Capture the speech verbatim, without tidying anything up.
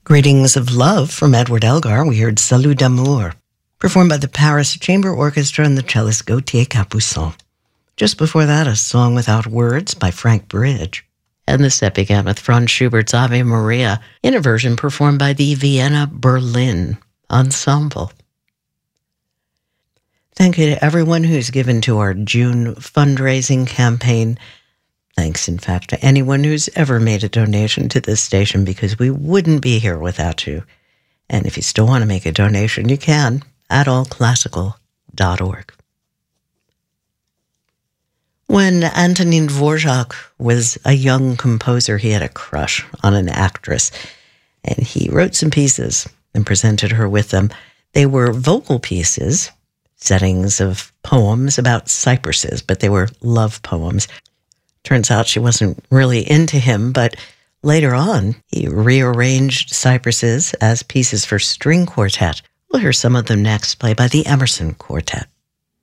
Greetings of Love from Edward Elgar. We heard Salut d'amour, performed by the Paris Chamber Orchestra and the cellist Gauthier Capuçon. Just before that, A Song Without Words by Frank Bridge. And the set began with Franz Schubert's Ave Maria in a version performed by the Vienna Berlin Ensemble. Thank you to everyone who's given to our June fundraising campaign. Thanks, in fact, to anyone who's ever made a donation to this station, because we wouldn't be here without you. And if you still want to make a donation, you can at all classical dot org. When Antonin Dvorak was a young composer, he had a crush on an actress, and he wrote some pieces and presented her with them. They were vocal pieces, settings of poems about cypresses, but they were love poems. Turns out she wasn't really into him, but later on, he rearranged cypresses as pieces for string quartet. We'll hear some of them next, played by the Emerson Quartet.